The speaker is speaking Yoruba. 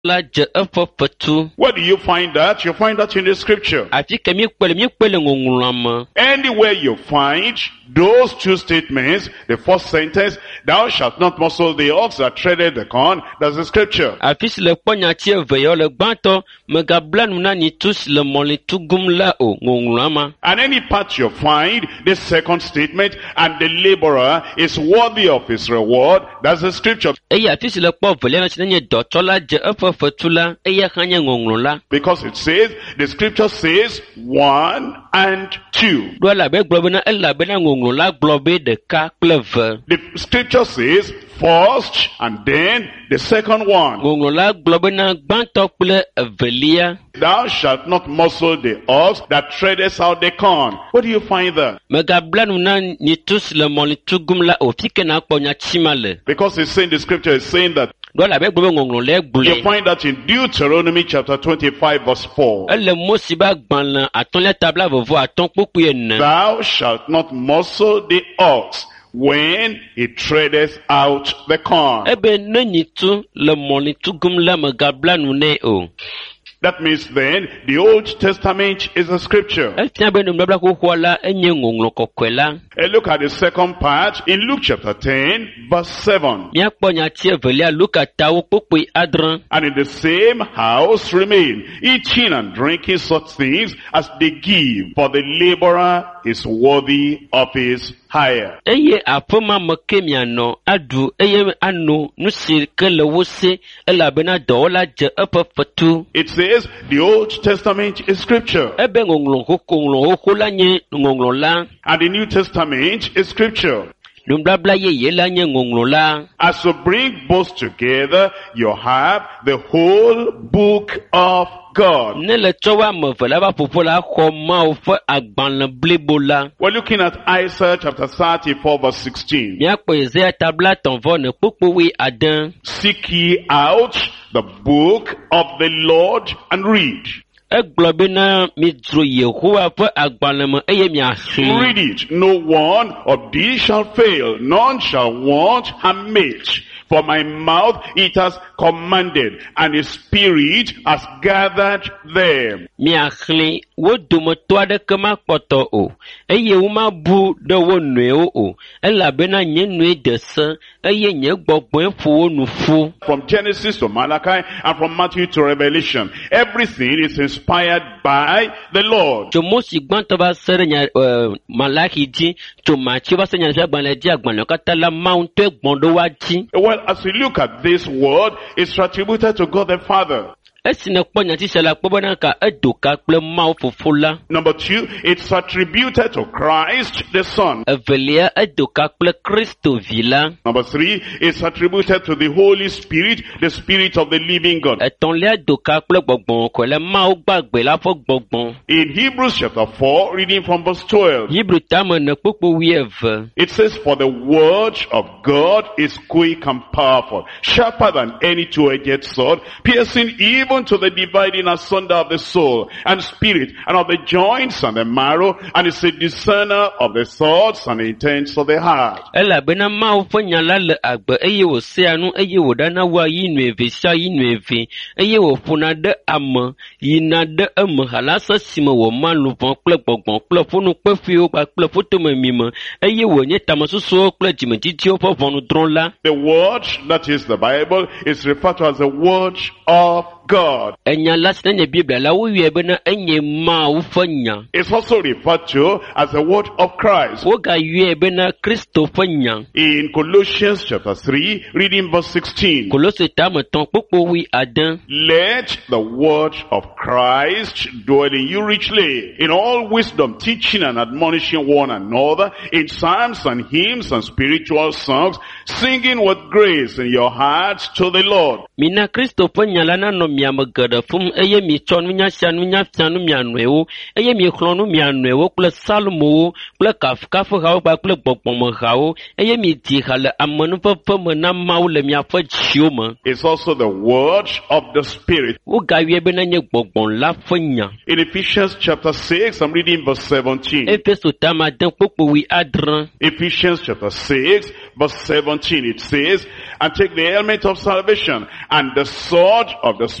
la je efo fetu. Where do you find that? You find that in the scripture. Afi ke mi kpele ngongulama. Anywhere you find those two statements, the first sentence, thou shalt not muzzle the ox that treadeth the corn, that's the scripture. Afi si le kponya ti veyo le gbanto megabla nu na ni tu si le moli tugum la o ngongulama. And any part you find, the second statement, and the laborer is worthy of his reward, that's the scripture. Eya afi si le kpo vele na ti nye doto la je efo fetu la eya khanye ngongulala. Because it says, the scripture says 1 and 2. Do la be glo be na ela be na ngongulala glo be de ka kleve. The scripture says first and then the second one. Ngongulala glo be na gbanto kple evelia. Thou shalt not muzzle the ox that treadeth out the corn. Where do you find that? Megabla nu na ni tu si le moli tugum la o fike na kponya chimale. Because it's saying, the scripture is saying that. Do la be glo ngongulala You gbule. find that in Deuteronomy chapter 25 verse 4. Elle mosi ba gbanlan aton le tabla vovo aton poku yen. Thou shalt not muzzle the ox when it treadeth out the corn. Ebe nenyi tu le moli tugum la megabla nu ne o. That means then, the Old Testament is a scripture. El tiens be nu blabla ko kwala enye ngonglo kokwela. And look at the second part in Luke chapter 10 verse 7. Mia kponya ti evelia Luka tawo poku adran. And in the same house remain, eating and drinking such things as they give, for the laborer is worthy of his hire. Eye apoma mekemia no adu eye ano nusi kele wose ela bena dola je epe fetu. It says the Old Testament is scripture. Ebe ngonglo hoko la nye ngonglo la. And the New Testament is scripture. Lumblabla ye la nye ngonglo la. As you bring both together, you have the whole book of God. Ne le chowa me vela ba popola khoma o fe agbanle blebola. We're looking at Isaiah chapter 34 verse 16. Mia ko Isaiah tabla tonvo ne popo wi adan. Seek ye out the book of the Lord and read. Eglobe na mi dro Yehowa fe agbanle me eye mi ahwe. Read it. No one of these shall fail. None shall want her mate. For my mouth it has commanded, and his spirit has gathered them. Mi ahli wo domo to ade kema kpoto o. Eye wo ma bu de wo nue o. Ela be na nye nue de se eye nye gbogbo efo wo nufu. From Genesis to Malachi and from Matthew to Revelation, everything is inspired by the Lord. To mosi gbanto ba sere nya Malaki ji to machi ba senya ja gbanle ji agbanle katala mount egbondo wa ji. Well, as we look at this word, it's attributed to God the Father. Esine kponya ti sela kpobana ka edoka kple mawo fofola. Number 2, it's attributed to Christ the Son. Evelia edoka kple Kristo vila. Number 3, it's attributed to the Holy Spirit, the Spirit of the living God. Etonlia edoka kple gbogbon ko le mawo gbagbe la fo gbogbon. In Hebrews chapter 4, reading from verse 12. Hebrew tame ne popo wieve. It says, for the word of God is quick and powerful, sharper than any two-edged sword, piercing even to the dividing asunder of the soul and spirit and of the joints and the marrow, and is a discerner of the thoughts and intents of the heart. Ela bena mawo fo nyala le agbe eye wo se anu eye wo dana wa yinueve sha yinueve eye wo funa de ame yina de eme halasa sime wo malu von kple gbogbon kple fonu kpefiwo kple fotomemime eye wo nye tamesusuwo kple jimejitiwo fo vonu dron la. The word, that is the Bible, is referred to as the word of God. Enya lasna nye Biblia la wo wie bena enye mawo fo nya. It's also referred to as the word of Christ. Wo ga wie bena Kristo fo nya. In Colossians chapter 3, reading verse 16. Kolose tame ton popo wi adan. Let the word of Christ dwell in you richly, in all wisdom, teaching and admonishing one another, in psalms and hymns and spiritual songs, singing with grace in your hearts to the Lord. Mina Kristo fo nya la na no miame geɖe fum eye mitsɔ nunya sia nunya fia nu mia nɔewo eye mixlɔ̃ nu mia nɔewo kple salmowo kple kafukafuhawo kpakple gbɔgbɔmehawo eye midi ha le amenuveve me na Mawu le miaƒe dziwo me. It's also the word of the Spirit. Wogawie be nenye gbɔgbɔ la ƒe nya. In Ephesians chapter 6, I'm reading verse 17. Efeso tame ade kpokpowi adre. Ephesians chapter 6, verse 17, it says, and take the helmet of salvation and the sword of the